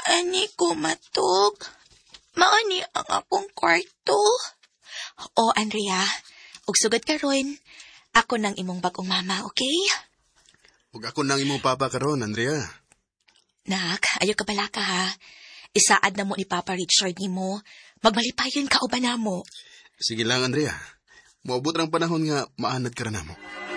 Ani ko matog. Maani ang akong kwarto. O, Andrea, ug sugod karon, ako nang imong bagong mama, okay? Ug ako nang imong papa karon, Andrea. Nak, ayo ka bala ka ha. Isaad na mo ni Papa Richard ni mo. Magmalipayon ka o ba na mo? Sige lang, Andrea. Moabot ang panahon nga maanad ka na mo.